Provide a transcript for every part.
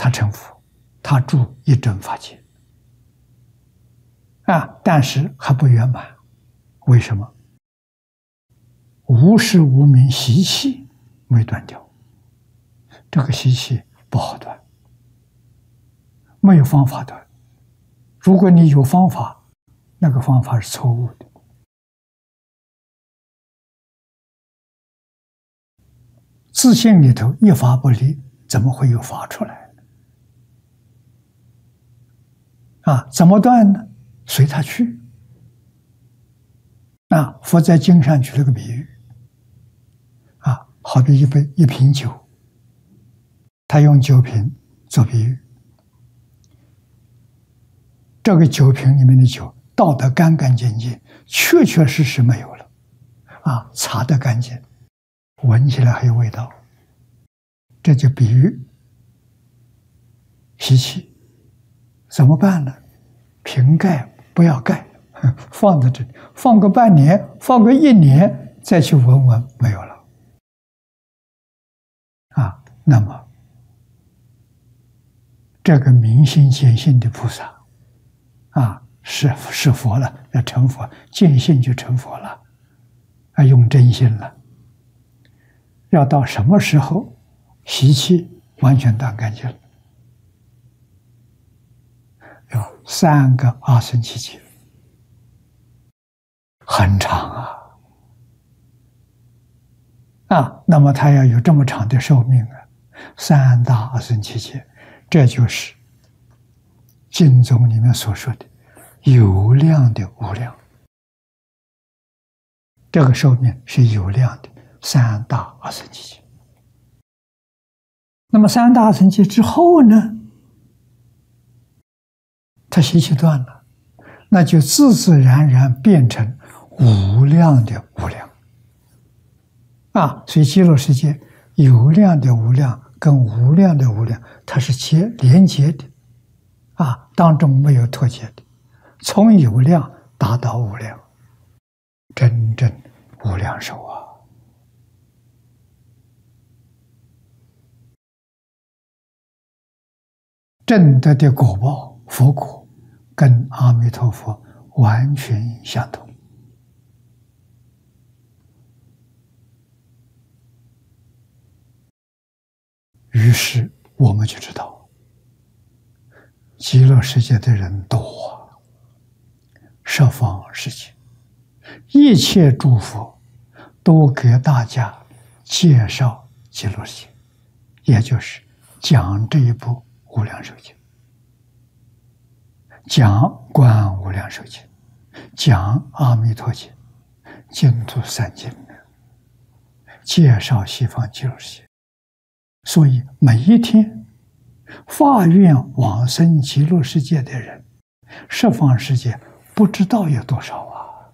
他成佛，他住一真法界但是还不圆满。为什么？无始无明习气没断掉，这个习气不好断，没有方法断。如果你有方法，那个方法是错误的。自信里头一法不离，怎么会有法出来怎么断呢？随他去。佛在经上举了个比喻好比一瓶酒，他用酒瓶做比喻。这个酒瓶里面的酒倒得干干净净，确确实实没有了擦得干净，闻起来还有味道，这就比喻习气。怎么办呢？瓶盖不要盖，放在这里，放个半年，放个1年，再去闻闻，没有了那么这个明心见性的菩萨是佛了，要成佛，见性就成佛了用真心了。要到什么时候习气完全断干净了？有3个阿僧祇劫，很长那么他要有这么长的寿命3大阿僧祇劫，这就是经宗里面所说的有量的无量。这个寿命是有量的3大阿僧祇劫。那么3大阿僧祇劫之后呢，他习气断了，那就自自然然变成无量的无量所以极乐世界有量的无量跟无量的无量，它是连结的当中没有脱节的，从有量达到无量，真正无量寿证得的果报佛果跟阿弥陀佛完全相同。于是我们就知道极乐世界的人多十方世界一切诸佛都给大家介绍极乐世界，也就是讲这一部无量寿经，讲观无量寿经，讲阿弥陀经，净土三经，介绍西方极乐世界。所以每一天发愿往生极乐世界的人，十方世界不知道有多少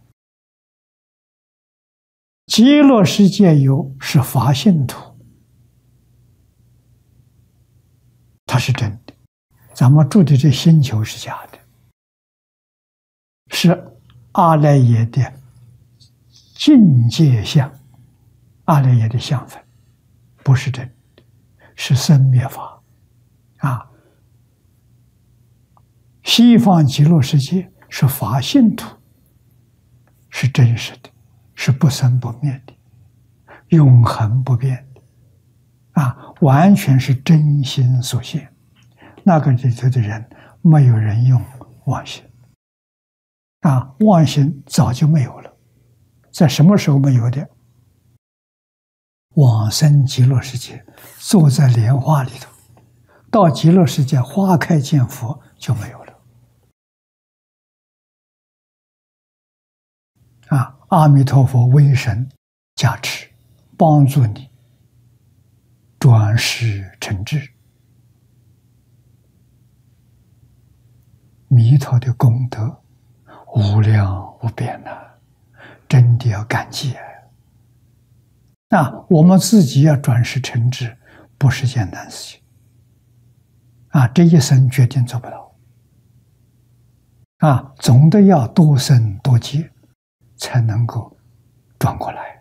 极乐世界是法性土，它是真的，咱们住的这星球是假的，是阿赖耶的境界相，阿赖耶的相分，不是真的，是生灭法西方极乐世界是法性土，是真实的，是不生不灭的，永恒不变的完全是真心所现。那个里头的人没有人用妄心妄心早就没有了。在什么时候没有的？往生极乐世界，坐在莲花里头，到极乐世界花开见佛就没有了阿弥陀佛威神加持，帮助你转识成智。弥陀的功德无量无边真的要感激我们自己要转识成智，不是简单事情这一生决定做不到总得要多生多劫才能够转过来。